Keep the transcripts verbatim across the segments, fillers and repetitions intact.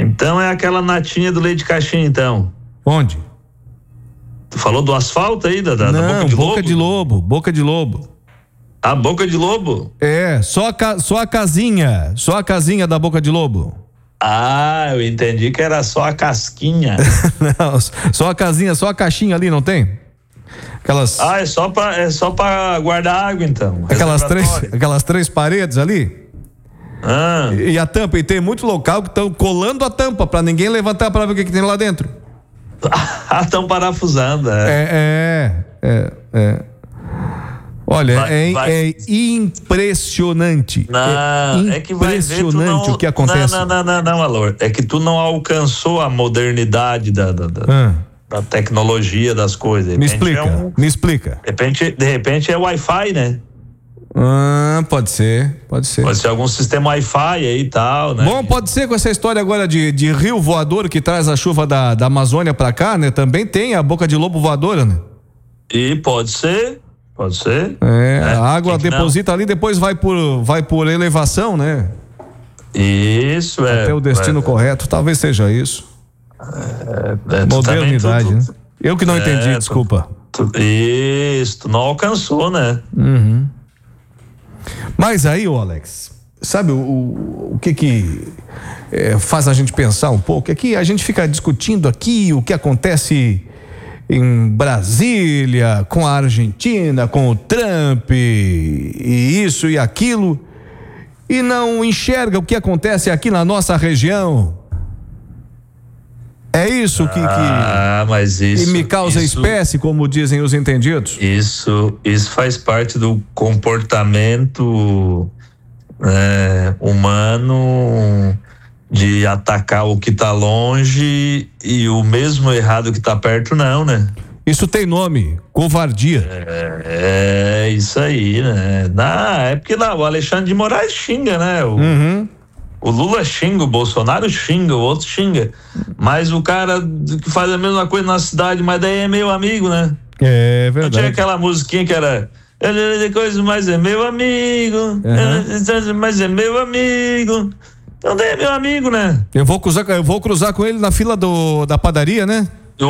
Então é aquela natinha do leite de caixinha, então. Onde? Tu falou do asfalto aí, da, da, Não, da boca de boca lobo? de lobo, boca de lobo. A boca de lobo? É, só a, ca, só a casinha, só a casinha da boca de lobo. Ah, eu entendi que era só a casquinha. Não, só a casinha, só a caixinha ali, não tem? Aquelas. Ah, é só pra, é só pra guardar água, então. Aquelas três, aquelas três paredes ali. Ah. E, e a tampa, e tem muito local que estão colando a tampa pra ninguém levantar pra ver o que, que tem lá dentro. Ah, estão parafusando, é. É, é, é. é. Olha, vai, é, vai. é impressionante. Não, é é que vai ver, tu impressionante não, o que acontece. Não, não, não, não, não, Alor. É que tu não alcançou a modernidade da, da, da, ah. da tecnologia das coisas. Me explica, é um, me explica. De repente, de repente é Wi-Fi, né? Ah, pode ser, pode ser. Pode ser algum sistema Wi-Fi aí e tal, né? Bom, pode ser com essa história agora de, de rio voador que traz a chuva da, da Amazônia pra cá, né? Também tem a boca de lobo voadora, né? E pode ser, pode ser. É, é a água que que deposita não? ali, depois vai por, vai por elevação, né? Isso, é. Até o destino é, correto, talvez seja isso. É, é, modernidade, tu, né? Eu que não é, entendi, desculpa. Tu, isso, tu não alcançou, né? Uhum. Mas aí, ô Alex, sabe o, o, o que que é, faz a gente pensar um pouco? É que a gente fica discutindo aqui o que acontece em Brasília, com a Argentina, com o Trump, e isso e aquilo, e não enxerga o que acontece aqui na nossa região. É isso que, que ah, mas isso, e me causa isso, espécie, como dizem os entendidos? Isso, isso faz parte do comportamento é, humano de atacar o que está longe e o mesmo errado que está perto não, né? Isso tem nome, covardia. É, é isso aí, né? Na, é porque lá, o Alexandre de Moraes xinga, né? O, Uhum. O Lula xinga, o Bolsonaro xinga, o outro xinga. Mas o cara que faz a mesma coisa na cidade, mas daí é meu amigo, né? É verdade. Não tinha aquela musiquinha que era ele é coisa, mas é meu amigo, uhum. Mas é meu amigo. Então daí é meu amigo, né? Eu vou cruzar, eu vou cruzar com ele na fila do, da padaria, né?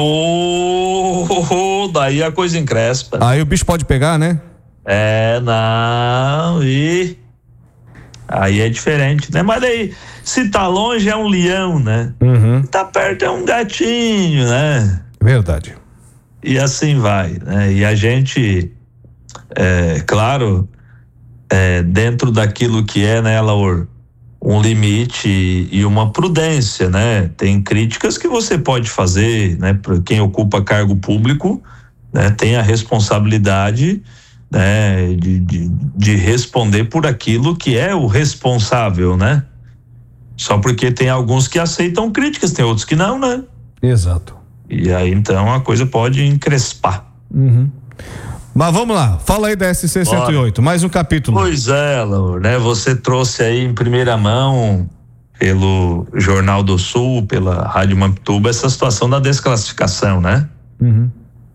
Oh, oh, oh, daí a coisa encrespa. Aí o bicho pode pegar, né? É, não, e... Aí é diferente, né? Mas daí, se tá longe é um leão, né? Uhum. Se tá perto é um gatinho, né? Verdade. E assim vai, né? E a gente, é, claro, é, dentro daquilo que é, né, Laur, um limite e, e uma prudência, né? Tem críticas que você pode fazer, né? Para quem ocupa cargo público, né? Tem a responsabilidade, né, de, de, de responder por aquilo que é o responsável, né? Só porque tem alguns que aceitam críticas, tem outros que não, né? Exato. E aí então a coisa pode encrespar. Uhum. Mas vamos lá, fala aí da S C cento e oito, mais um capítulo. Pois é, Laura, né? Você trouxe aí em primeira mão, pelo Jornal do Sul, pela Rádio Mampituba, essa situação da desclassificação, né? Uhum.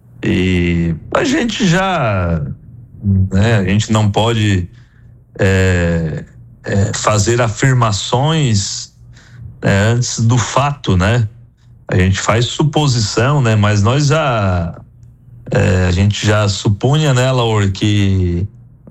E a gente já, né? A gente não pode é, é, fazer afirmações, né, antes do fato, né? A gente faz suposição, né? Mas nós já É, a gente já supunha, né, Laura, que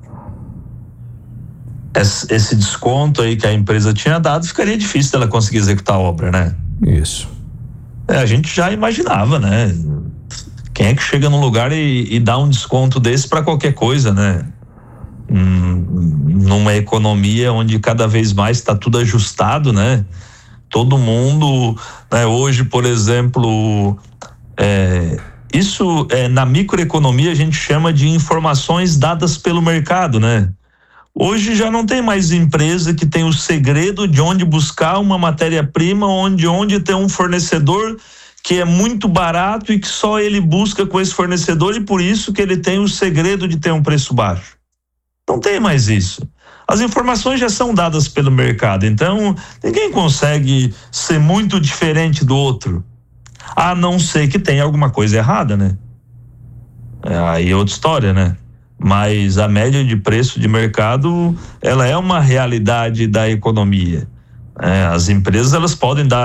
esse desconto aí que a empresa tinha dado ficaria difícil dela conseguir executar a obra, né? Isso. É, a gente já imaginava, né? Quem é que chega num lugar e, e dá um desconto desse para qualquer coisa, né? Hum, numa economia onde cada vez mais está tudo ajustado, né? Todo mundo, né? Hoje, por exemplo, é, isso é, na microeconomia a gente chama de informações dadas pelo mercado, né? Hoje já não tem mais empresa que tem o segredo de onde buscar uma matéria-prima, onde, onde tem um fornecedor que é muito barato e que só ele busca com esse fornecedor e por isso que ele tem o segredo de ter um preço baixo. Não tem mais isso. As informações já são dadas pelo mercado, então ninguém consegue ser muito diferente do outro. A não ser que tenha alguma coisa errada, né? É, aí é outra história, né? Mas a média de preço de mercado, ela é uma realidade da economia. É, as empresas, elas podem dar